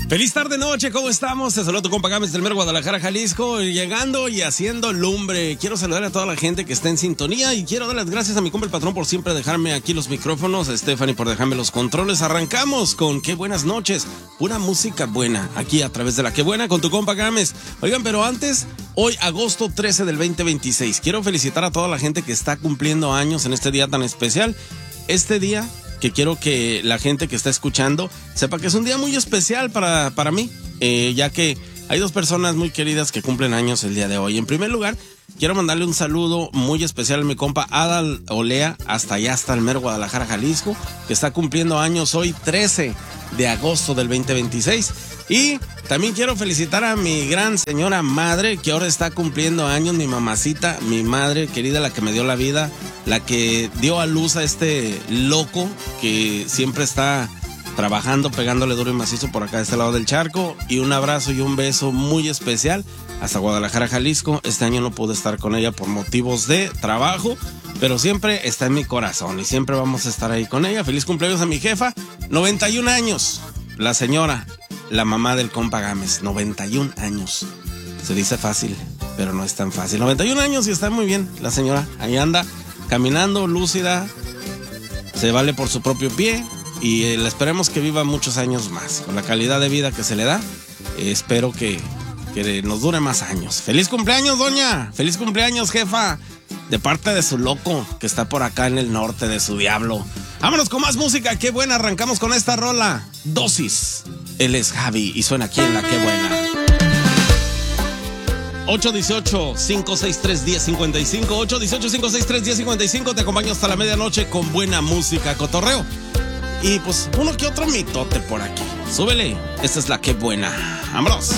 Feliz tarde noche, ¿cómo estamos? Te saludo tu compa Gámez del mero Guadalajara, Jalisco, llegando y haciendo lumbre. Quiero saludar a toda la gente que está en sintonía y quiero dar las gracias a mi compa el patrón por siempre dejarme aquí los micrófonos, a Stephanie por dejarme los controles. Arrancamos con Qué buenas noches, pura música buena, aquí a través de la Qué buena con tu compa Gámez. Oigan, pero antes, hoy agosto 13 del 2026, quiero felicitar a toda la gente que está cumpliendo años en este día tan especial. Este día que quiero que la gente que está escuchando sepa que es un día muy especial para mí, ya que hay dos personas muy queridas que cumplen años el día de hoy. En primer lugar, quiero mandarle un saludo muy especial a mi compa Adal Olea, hasta allá, hasta el mero Guadalajara, Jalisco, que está cumpliendo años hoy, 13 de agosto del 2026. Y también quiero felicitar a mi gran señora madre, que ahora está cumpliendo años, mi mamacita, mi madre querida, la que me dio la vida, la que dio a luz a este loco que siempre está trabajando, pegándole duro y macizo por acá de este lado del charco. Y un abrazo y un beso muy especial hasta Guadalajara, Jalisco. Este año no pude estar con ella por motivos de trabajo, pero siempre está en mi corazón y siempre vamos a estar ahí con ella. Feliz cumpleaños a mi jefa, 91 años, la señora, la mamá del compa Gámez, 91 años. Se dice fácil, pero no es tan fácil. 91 años y está muy bien la señora. Ahí anda, caminando, lúcida, se vale por su propio pie y le esperemos que viva muchos años más. Con la calidad de vida que se le da, espero que nos dure más años. ¡Feliz cumpleaños, doña! ¡Feliz cumpleaños, jefa! De parte de su loco, que está por acá en el norte, de su diablo. Vámonos con más música, qué buena. Arrancamos con esta rola, Dosis. Él es Javi y suena aquí en la Qué buena. 818-563-1055, 818-563-1055, te acompaño hasta la medianoche con buena música, cotorreo. Y pues uno que otro mitote por aquí. Súbele, esta es la Qué buena. ¡Vámonos!